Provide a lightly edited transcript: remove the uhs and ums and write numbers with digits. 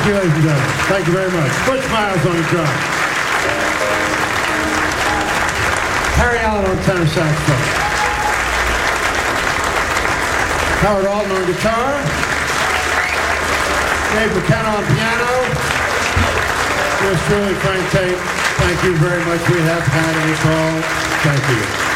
Thank you, ladies and gentlemen. Thank you very much. Butch Miles on the drum. Harry Allen on tenor saxophone. Howard Alton on guitar. Dave McKenna on piano. Yours truly, Frank Tate. Thank you very much. We have had a call. Thank you.